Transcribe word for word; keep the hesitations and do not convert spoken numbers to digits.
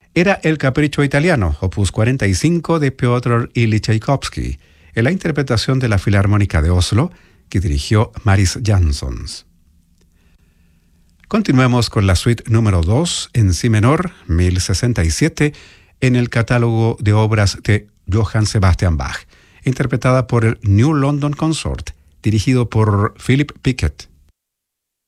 Era el Capricho Italiano, opus cuarenta y cinco de Piotr Ilyich Tchaikovsky, en la interpretación de la Filarmónica de Oslo, que dirigió Maris Jansons. Continuemos con la suite número dos en si menor, mil sesenta y siete, en el catálogo de obras de Johann Sebastian Bach, interpretada por el New London Consort, dirigido por Philip Pickett.